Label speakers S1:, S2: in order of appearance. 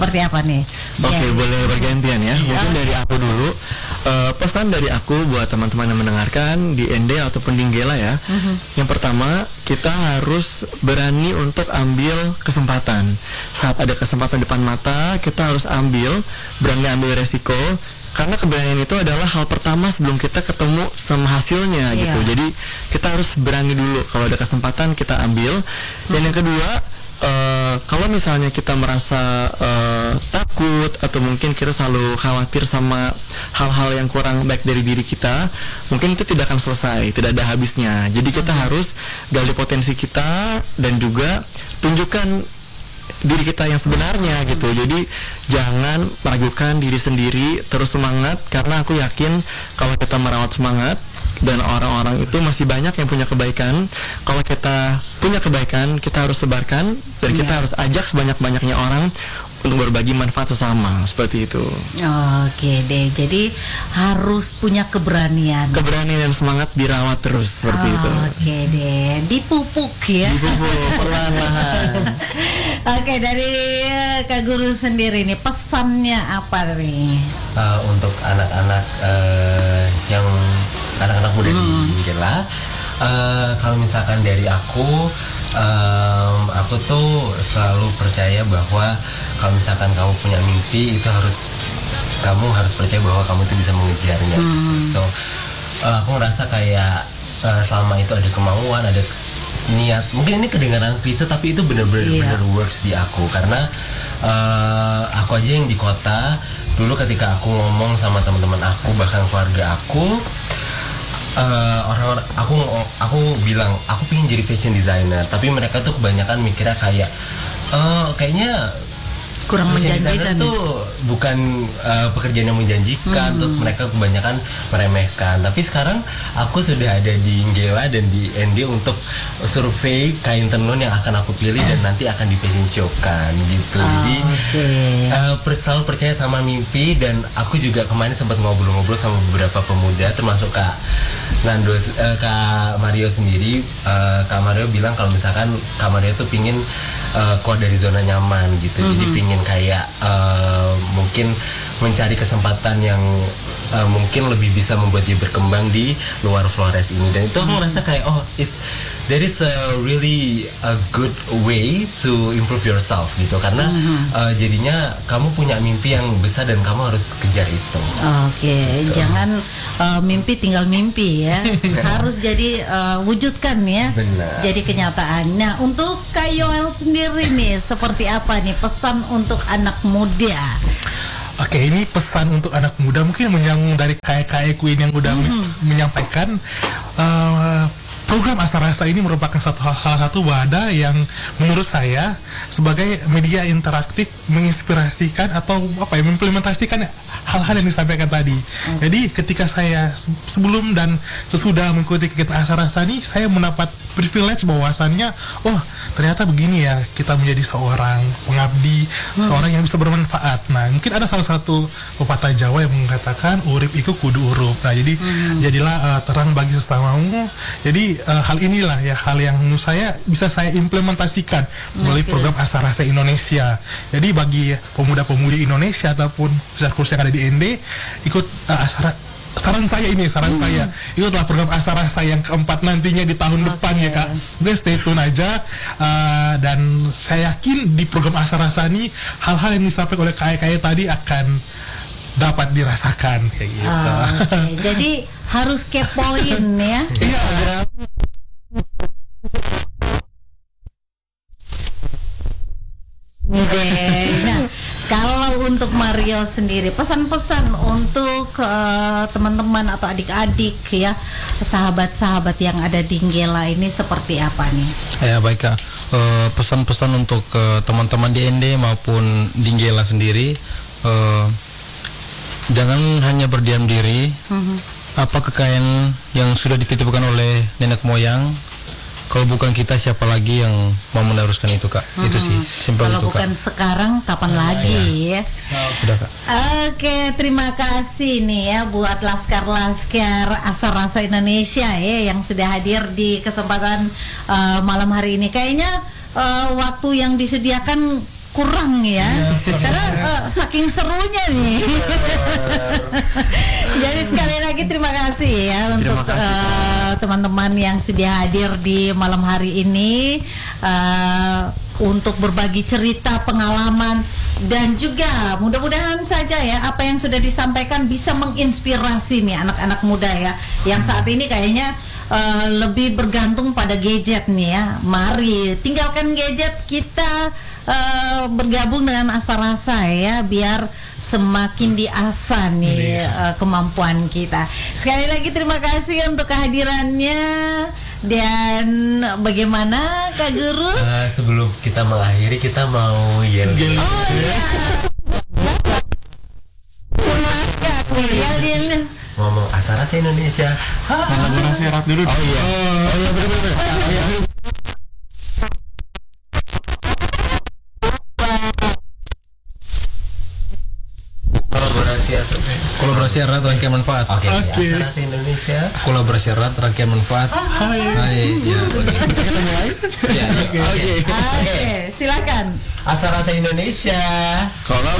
S1: seperti apa nih?
S2: Oke, boleh bergantian ya. Mungkin dari aku dulu. Pesan dari aku buat teman-teman yang mendengarkan di ND ataupun di Nggela ya. Yang pertama, kita harus berani untuk ambil kesempatan. Saat ada kesempatan depan mata, kita harus berani ambil resiko. Karena keberanian itu adalah hal pertama sebelum kita ketemu sama hasilnya gitu. Jadi kita harus berani dulu. Kalau ada kesempatan kita ambil. Dan yang kedua, kalau misalnya kita merasa takut atau mungkin kita selalu khawatir sama hal-hal yang kurang baik dari diri kita, mungkin itu tidak akan selesai, tidak ada habisnya. Jadi kita harus gali potensi kita dan juga tunjukkan diri kita yang sebenarnya gitu. Jadi jangan meragukan diri sendiri, terus semangat, karena aku yakin kalau kita merawat semangat dan orang-orang itu masih banyak yang punya kebaikan. Kalau kita punya kebaikan, kita harus sebarkan dan kita harus ajak sebanyak-banyaknya orang untuk berbagi manfaat sesama, seperti itu.
S1: Oke deh, jadi harus punya keberanian
S2: dan semangat dirawat terus, seperti itu.
S1: Oke deh, dipupuk ya.
S2: Dipupuk perlahan-lahan.
S1: Oke, dari Kak Guru sendiri nih, pesannya apa nih?
S3: Untuk anak-anak yang anak-anak muda di Nggela, kalau misalkan dari aku tuh selalu percaya bahwa kalau misalkan kamu punya mimpi, itu kamu harus percaya bahwa kamu itu bisa mengejarnya. So aku ngerasa kayak selama itu ada kemauan, ada niat. Mungkin ini kedengaran klise, tapi itu benar-benar works di aku. Karena aku aja yang di kota dulu, ketika aku ngomong sama teman-teman aku, bahkan keluarga aku, orang-orang aku bilang aku pengen jadi fashion designer, tapi mereka tuh kebanyakan mikirnya kayak kayaknya
S1: kurang menjanjikan
S3: itu bukan pekerjaan yang menjanjikan. Terus mereka kebanyakan meremehkan. Tapi sekarang aku sudah ada di Nggela dan di ND untuk survei kain tenun yang akan aku pilih dan nanti akan di fashion show-kan gitu. Jadi selalu percaya sama mimpi. Dan aku juga kemarin sempat ngobrol-ngobrol sama beberapa pemuda, termasuk Kak Mario sendiri. Kak Mario bilang kalau misalkan Kak Mario tuh pingin keluar dari zona nyaman gitu. Jadi pingin kayak mungkin mencari kesempatan yang mungkin lebih bisa membuat dia berkembang di luar Flores ini. Dan itu aku merasa kayak there is a really a good way to improve yourself gitu. Karena jadinya kamu punya mimpi yang besar dan kamu harus kejar itu.
S1: Oke, jangan mimpi tinggal mimpi ya. Harus jadi wujudkan ya.
S3: Benar.
S1: Jadi kenyataan. Nah, untuk Kak Yoel sendiri nih, seperti apa nih pesan untuk anak muda?
S4: Oke, ini pesan untuk anak muda, mungkin menyambung dari KKI Queen yang udah menyampaikan. Program Asa Rasa ini merupakan salah satu wadah yang menurut saya sebagai media interaktif menginspirasikan atau mengimplementasikan hal-hal yang disampaikan tadi. Jadi ketika saya sebelum dan sesudah mengikuti kegiatan Asa Rasa ini, saya mendapat privilege bahwasannya ternyata begini ya kita menjadi seorang pengabdi, seorang yang bisa bermanfaat. Nah, mungkin ada salah satu pepatah Jawa yang mengatakan urip iku kudu urup. Nah, jadi jadilah terang bagi sesamamu. Jadi hal inilah ya hal yang menurut saya bisa saya implementasikan melalui program Asa Rasa Indonesia. Jadi bagi pemuda-pemudi Indonesia ataupun kursus yang ada di ND, ikut saran saya itu adalah program Asa Rasa yang keempat nantinya di tahun depan ya Kak. Udah stay tune aja, dan saya yakin di program Asa Rasa ini hal-hal yang disampaikan oleh KKI tadi akan dapat dirasakan kayak gitu.
S1: Jadi harus kepoin ya. Nah, kalau untuk Mario sendiri, pesan-pesan untuk teman-teman atau adik-adik ya, sahabat-sahabat yang ada di Nggela ini seperti apa nih?
S5: Ya baik Kak, pesan-pesan untuk teman-teman di ND maupun di Nggela sendiri, jangan hanya berdiam diri. Apa kekayaan yang sudah dititipkan oleh nenek moyang, kalau bukan kita siapa lagi yang mau meneruskan itu Kak. Itu sih simpel itu Kak.
S1: Kalau bukan sekarang kapan lagi ya.
S5: Udah Kak.
S1: Oke, terima kasih nih ya buat laskar-laskar Asa Rasa Indonesia ya yang sudah hadir di kesempatan malam hari ini. Kayaknya waktu yang disediakan kurang ya, karena saking serunya nih. Jadi sekali lagi terima kasih ya untuk teman-teman yang sudah hadir di malam hari ini untuk berbagi cerita, pengalaman, dan juga mudah-mudahan saja ya apa yang sudah disampaikan bisa menginspirasi nih anak-anak muda ya yang saat ini kayaknya lebih bergantung pada gadget nih ya. Mari tinggalkan gadget, kita bergabung dengan asa rasa ya, biar semakin diasah nih kemampuan kita. Sekali lagi terima kasih untuk kehadirannya. Dan bagaimana Kak Guru?
S3: Sebelum kita mengakhiri, kita mau yel.
S1: Oh iya. Yel.
S3: Ngomong Asara se Indonesia.
S4: Lagu syarat dulu.
S2: Oh iya benar.
S5: Kolaborasi erat rangkaian manfaat.
S3: Oke. Asara se Indonesia.
S5: Kolaborasi erat rangkaian manfaat. Hai.
S1: Oke, silakan.
S3: Asara se Indonesia.
S2: Kalau